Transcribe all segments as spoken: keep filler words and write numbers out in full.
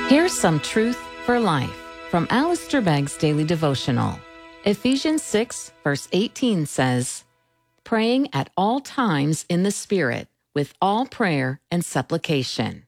Here's some truth for life from Alistair Begg's Daily Devotional. Ephesians six, verse eighteen says, "Praying at all times in the Spirit, with all prayer and supplication."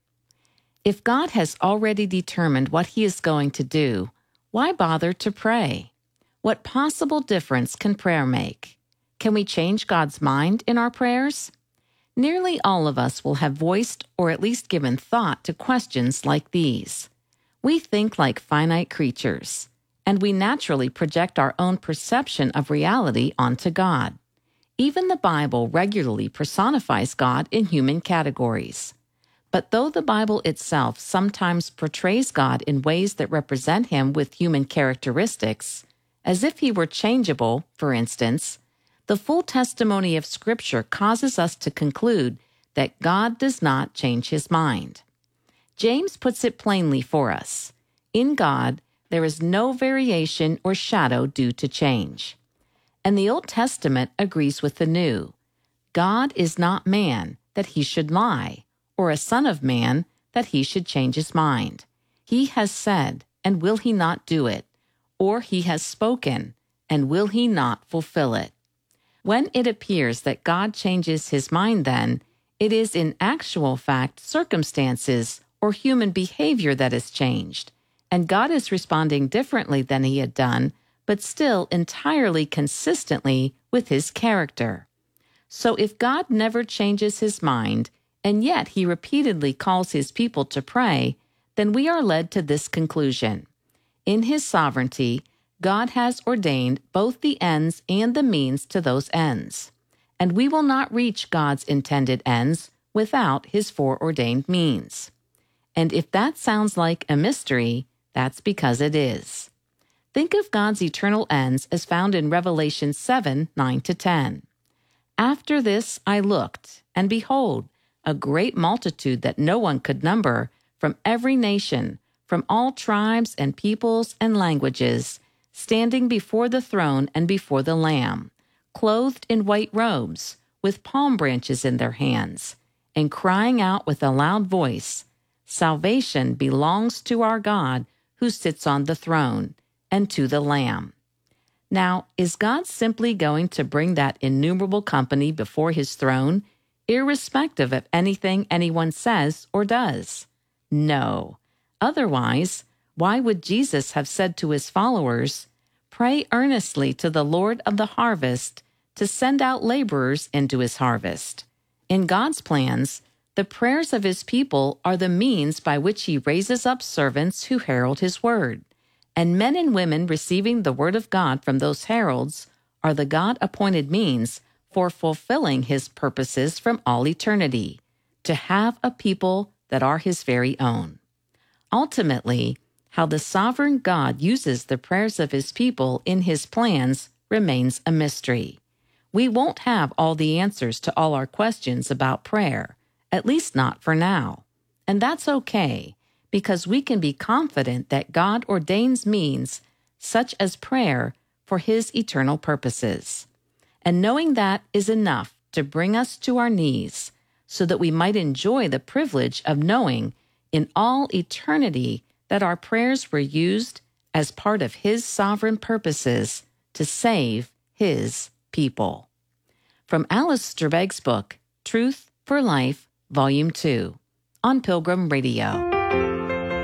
If God has already determined what He is going to do, why bother to pray? What possible difference can prayer make? Can we change God's mind in our prayers? Nearly all of us will have voiced or at least given thought to questions like these. We think like finite creatures, and we naturally project our own perception of reality onto God. Even the Bible regularly personifies God in human categories. But though the Bible itself sometimes portrays God in ways that represent Him with human characteristics, as if He were changeable, for instance, the full testimony of Scripture causes us to conclude that God does not change His mind. James puts it plainly for us. In God, there is no variation or shadow due to change. And the Old Testament agrees with the New. God is not man, that He should lie, or a son of man, that He should change His mind. He has said, and will He not do it? Or He has spoken, and will He not fulfill it? When it appears that God changes His mind, then, it is in actual fact circumstances or human behavior that has changed, and God is responding differently than He had done, but still entirely consistently with His character. So if God never changes His mind, and yet He repeatedly calls His people to pray, then we are led to this conclusion. In His sovereignty, God has ordained both the ends and the means to those ends, and we will not reach God's intended ends without His foreordained means. And if that sounds like a mystery, that's because it is. Think of God's eternal ends as found in Revelation seven, nine to ten. "After this I looked, and behold, a great multitude that no one could number, from every nation, from all tribes and peoples and languages, standing before the throne and before the Lamb, clothed in white robes, with palm branches in their hands, and crying out with a loud voice, 'Salvation belongs to our God who sits on the throne, and to the Lamb.'" Now, is God simply going to bring that innumerable company before His throne, irrespective of anything anyone says or does? No. Otherwise, why would Jesus have said to His followers, "Pray earnestly to the Lord of the harvest to send out laborers into His harvest"? In God's plans, the prayers of His people are the means by which He raises up servants who herald His word, and men and women receiving the word of God from those heralds are the God-appointed means for fulfilling His purposes from all eternity, to have a people that are His very own. Ultimately, how the sovereign God uses the prayers of His people in His plans remains a mystery. We won't have all the answers to all our questions about prayer, at least not for now. And that's okay, because we can be confident that God ordains means, such as prayer, for His eternal purposes. And knowing that is enough to bring us to our knees, so that we might enjoy the privilege of knowing in all eternity that our prayers were used as part of His sovereign purposes to save His people. From Alistair Begg's book, Truth for Life, Volume two, on Pilgrim Radio.